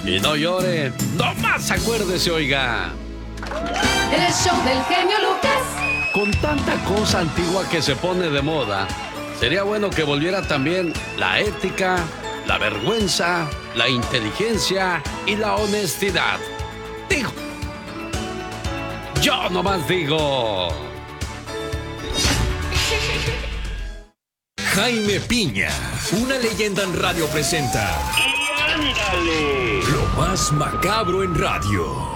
Y no llore, nomás acuérdese, oiga. El show del genio Lucas. Con tanta cosa antigua que se pone de moda, sería bueno que volviera también la ética, la vergüenza, la inteligencia y la honestidad. Digo. Yo nomás digo. Jaime Piña, una leyenda en radio presenta. ¡Y ándale! Lo más macabro en radio.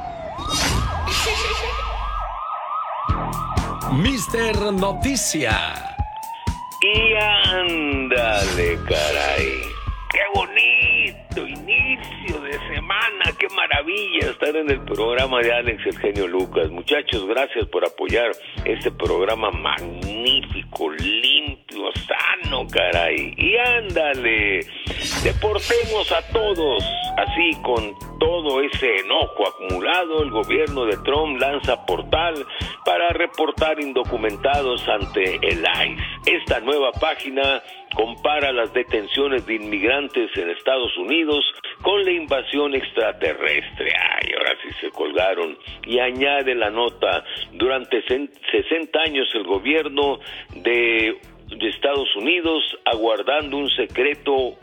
Mister Noticia. ¡Y ándale, caray! ¡Qué bonito inicio de semana! ¡Qué maravilla estar en el programa de Alex el Genio Lucas! Muchachos, gracias por apoyar este programa magnífico, limpio, sano, caray. ¡Y ándale! Deportemos a todos. Así, con todo ese enojo acumulado, el gobierno de Trump lanza portal para reportar indocumentados ante el ICE. Esta nueva página compara las detenciones de inmigrantes en Estados Unidos con la invasión extraterrestre. Ay, ahora sí se colgaron. Y añade la nota, durante 60 años el gobierno de Estados Unidos ha guardado un secreto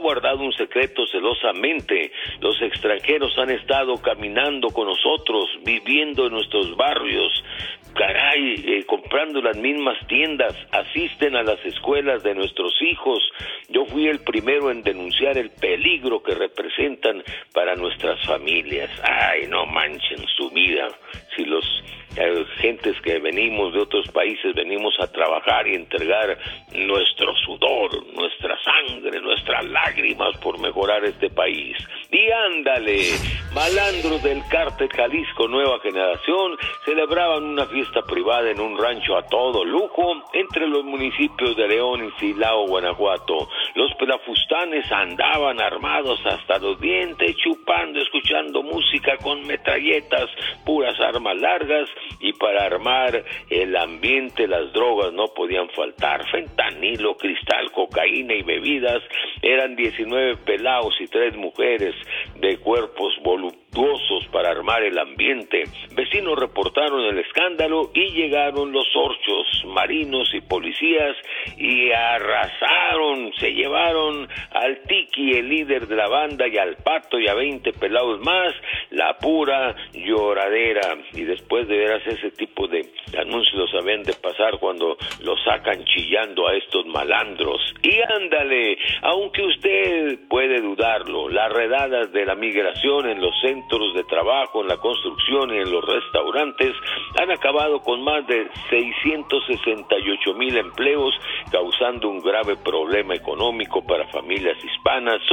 celosamente. Los extranjeros han estado caminando con nosotros, viviendo en nuestros barrios, comprando las mismas tiendas, asisten a las escuelas de nuestros hijos. Yo fui el primero en denunciar el peligro que representan para nuestras familias. Ay, no manchen su vida. Si los gentes que venimos de otros países venimos a trabajar y entregar nuestro sudor, nuestra sangre, nuestras lágrimas por mejorar este país. Y ándale, malandros del cártel Jalisco Nueva Generación celebraban una fiesta privada en un rancho a todo lujo entre los municipios de León y Silao, Guanajuato. Los pelafustanes andaban armados hasta los dientes, chupando, escuchando música con metralletas, puras armas largas, y para armar el ambiente las drogas no podían faltar. Fentanilo, cristal, cocaína y bebidas. Eran 19 pelaos y 3 mujeres de cuerpos voluptuosos para armar el ambiente. Vecinos reportaron el escándalo y llegaron los orchos, marinos y policías y arrasaron, se llevaron al Tiki, el líder de la banda, y al Pato y a 20 pelados más. La pura lloradera. Y después de veras ese tipo de anuncios los habían de pasar cuando los sacan chillando a estos malandros. Y ándale, aunque usted puede dudarlo, las redadas de la migración en los centros de trabajo, en la construcción y en los restaurantes han acabado con más de 668,000 empleos, causando un grave problema económico para familias hispanas.